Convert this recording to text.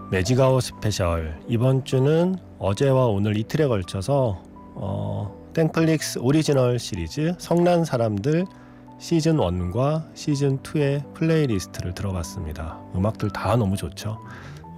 매직아웃 스페셜. 이번 주는 어제와 오늘 이틀에 걸쳐서 땡플릭스 오리지널 시리즈 성난 사람들 시즌 1과 시즌 2의 플레이리스트를 들어봤습니다. 음악들 다 너무 좋죠.